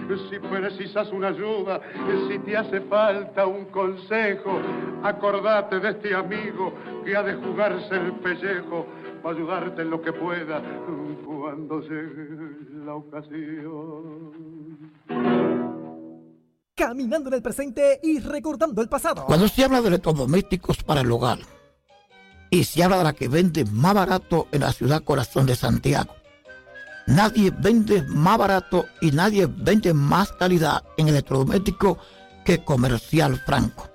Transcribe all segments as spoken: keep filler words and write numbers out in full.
Si precisas una ayuda, si te hace falta un consejo, acordate de este amigo que ha de jugarse el pellejo para ayudarte en lo que pueda cuando llegue la ocasión. Caminando en el presente y recordando el pasado. Cuando se habla de electrodomésticos para el hogar y se habla de la que vende más barato en la ciudad corazón de Santiago, nadie vende más barato y nadie vende más calidad en electrodoméstico que Comercial Franco.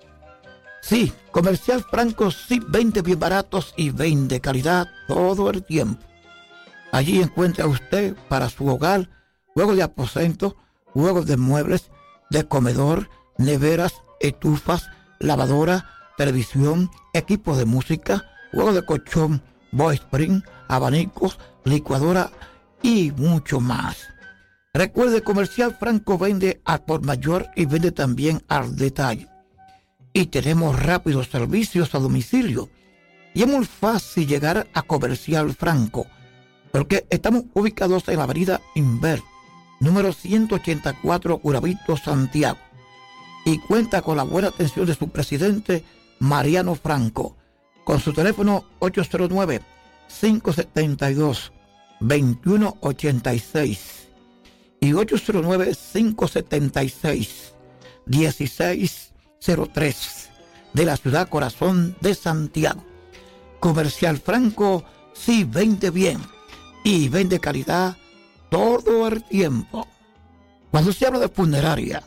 Sí, Comercial Franco sí vende bien baratos y vende calidad todo el tiempo. Allí encuentra usted para su hogar juegos de aposento, juegos de muebles, de comedor, neveras, estufas, lavadora, televisión, equipos de música, juegos de colchón, boy spring, abanicos, licuadora y mucho más. Recuerde, Comercial Franco vende al por mayor y vende también al detalle. Y tenemos rápidos servicios a domicilio. Y es muy fácil llegar a Comercial Franco, porque estamos ubicados en la avenida Inver, número ciento ochenta y cuatro, Curabito, Santiago. Y cuenta con la buena atención de su presidente, Mariano Franco, con su teléfono ocho cero nueve, cinco siete dos, dos uno ocho seis y ocho cero nueve, cinco siete seis, uno seis cero tres de la ciudad corazón de Santiago. Comercial Franco sí vende bien y vende calidad todo el tiempo. Cuando se habla de funeraria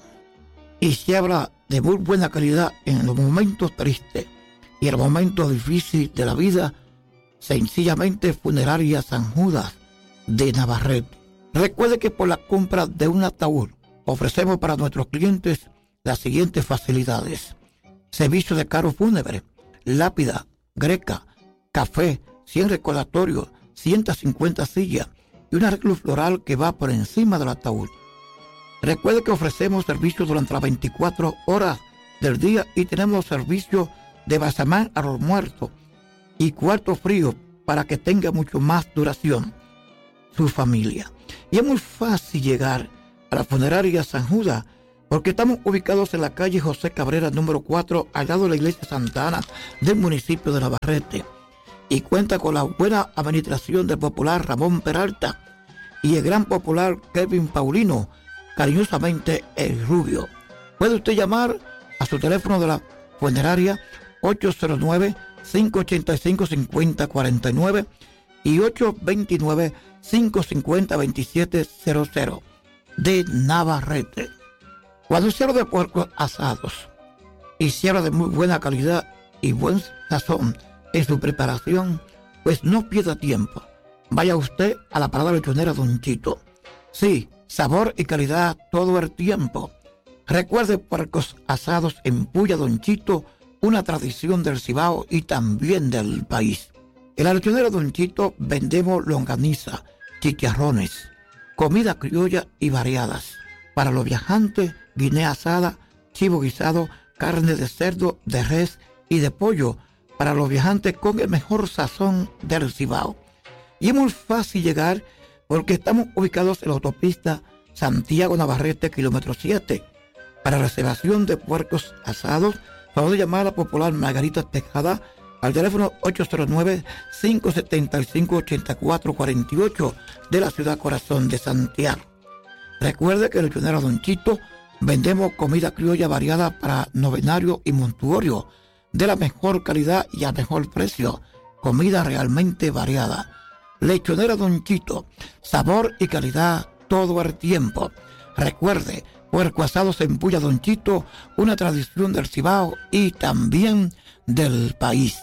y se habla de muy buena calidad en los momentos tristes y en los momentos difíciles de la vida, sencillamente Funeraria San Judas de Navarrete. Recuerde que por la compra de un ataúd ofrecemos para nuestros clientes las siguientes facilidades: servicio de carro fúnebre, lápida, greca, café, cien recordatorios, ciento cincuenta sillas y un arreglo floral que va por encima del ataúd. Recuerde que ofrecemos servicio durante las veinticuatro horas del día y tenemos servicio de basamán a los muertos y cuarto frío para que tenga mucho más duración su familia. Y es muy fácil llegar a la Funeraria San Judas porque estamos ubicados en la calle José Cabrera número cuatro, al lado de la iglesia Santa Ana del municipio de Navarrete, y cuenta con la buena administración del popular Ramón Peralta y el gran popular Kevin Paulino, cariñosamente el Rubio. Puede usted llamar a su teléfono de la funeraria ocho cero nueve, cinco ocho cinco, cinco cero cuatro nueve y ocho dos nueve, cinco cinco cero, dos siete cero cero de Navarrete. Cuando se habla de puercos asados y se habla de muy buena calidad y buen sazón en su preparación, pues no pierda tiempo. Vaya usted a la parada lechonera Don Chito. Sí, sabor y calidad todo el tiempo. Recuerde, puercos asados en Puya Don Chito, una tradición del Cibao y también del país. En la lechonera Don Chito vendemos longaniza, chicharrones, comida criolla y variadas. Para los viajantes, guinea asada, chivo guisado, carne de cerdo, de res y de pollo, para los viajantes con el mejor sazón del Cibao. Y es muy fácil llegar porque estamos ubicados en la autopista Santiago Navarrete, kilómetro siete. Para reservación de puercos asados, favor de llamar a la popular Margarita Tejada al teléfono ocho cero nueve, cinco siete cinco, ocho cuatro cuatro ocho de la ciudad corazón de Santiago. Recuerde que en el lechonero Don Chito vendemos comida criolla variada para novenario y montuorio, de la mejor calidad y a mejor precio. Comida realmente variada. Lechonera Don Chito, sabor y calidad todo el tiempo. Recuerde, puerco asados en Puya Don Chito, una tradición del Cibao y también del país.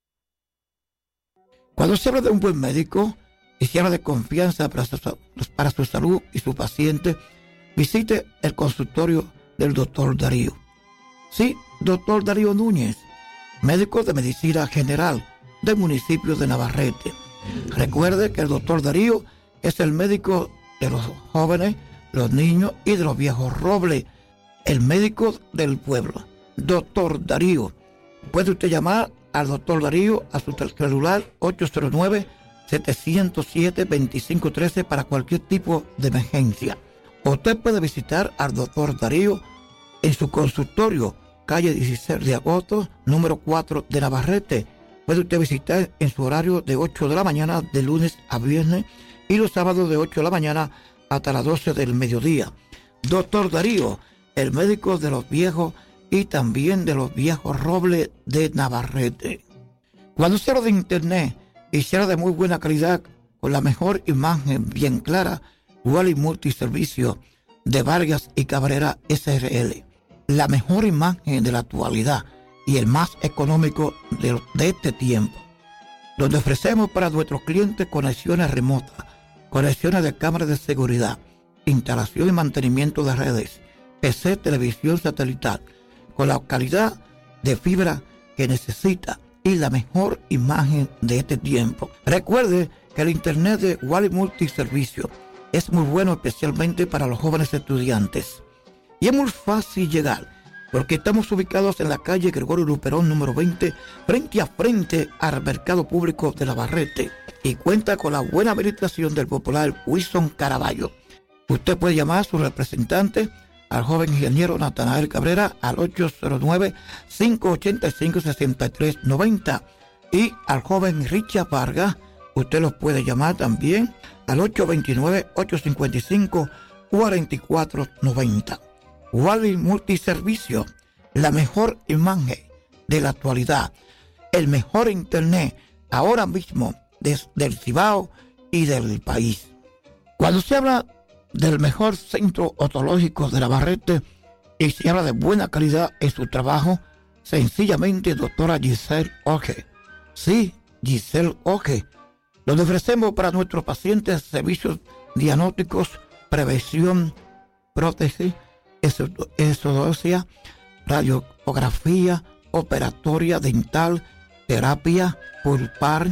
Cuando se habla de un buen médico y se habla de confianza para su, para su salud y su paciente, visite el consultorio del doctor Darío. Sí, doctor Darío Núñez, médico de medicina general del municipio de Navarrete. Recuerde que el doctor Darío es el médico de los jóvenes, los niños y de los viejos robles, el médico del pueblo. Doctor Darío. Puede usted llamar al doctor Darío a su celular ocho cero nueve, siete cero siete, dos cinco uno tres para cualquier tipo de emergencia. Usted puede visitar al doctor Darío en su consultorio, calle dieciséis de agosto, número cuatro de Navarrete. Puede usted visitar en su horario de ocho de la mañana de lunes a viernes y los sábados de ocho de la mañana hasta las doce del mediodía. Doctor Darío, el médico de los viejos y también de los viejos robles de Navarrete. Cuando se habla de internet y se habla de muy buena calidad, con la mejor imagen bien clara, Wally Multiservicio de Vargas y Cabrera S R L. La mejor imagen de la actualidad y el más económico de, de este tiempo, donde ofrecemos para nuestros clientes conexiones remotas, conexiones de cámaras de seguridad, instalación y mantenimiento de redes, P C, televisión satelital, con la calidad de fibra que necesita y la mejor imagen de este tiempo. Recuerde que el internet de Wally Multiservicio es muy bueno, especialmente para los jóvenes estudiantes. Y es muy fácil llegar, porque estamos ubicados en la calle Gregorio Luperón número veinte, frente a frente al Mercado Público de Navarrete, y cuenta con la buena habilitación del popular Wilson Caraballo. Usted puede llamar a su representante, al joven ingeniero Natanael Cabrera, al ocho cero nueve, cinco ocho cinco, seis tres nueve cero, y al joven Richard Vargas, usted los puede llamar también al ocho dos nueve, ocho cinco cinco, cuatro cuatro nueve cero. Wally Multiservicio, la mejor imagen de la actualidad, el mejor internet ahora mismo desde el Cibao y del país. Cuando se habla del mejor centro odontológico de Navarrete y se habla de buena calidad en su trabajo, sencillamente doctora Giselle Oje. Sí, Giselle Oje, donde ofrecemos para nuestros pacientes servicios diagnósticos, prevención, prótesis, esodosia, radiografía, operatoria dental, terapia pulpar,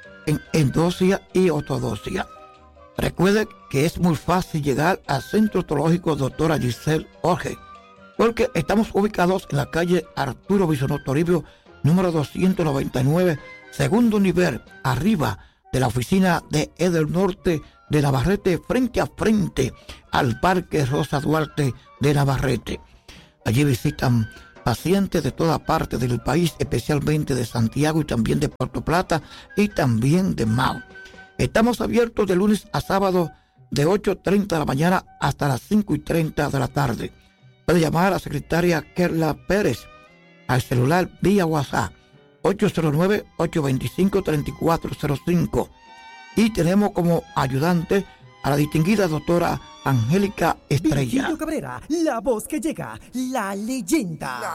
endosia y ortodoncia. Recuerde que es muy fácil llegar al Centro Odontológico doctora Giselle Oje, porque estamos ubicados en la calle Arturo Bisonó Toribio, número doscientos noventa y nueve, segundo nivel, arriba de la oficina de Edel Norte de Navarrete, frente a frente al Parque Rosa Duarte de Navarrete. Allí visitan pacientes de toda parte del país, especialmente de Santiago y también de Puerto Plata y también de Mao. Estamos abiertos de lunes a sábado de ocho y treinta de la mañana hasta las cinco y treinta de la tarde. Puede llamar a la secretaria Kerla Pérez al celular vía WhatsApp ocho cero nueve, ocho dos cinco, tres cuatro cero cinco. Y tenemos como ayudante a la distinguida doctora Angélica Estrella. Virgilio Cabrera, la voz que llega, la leyenda.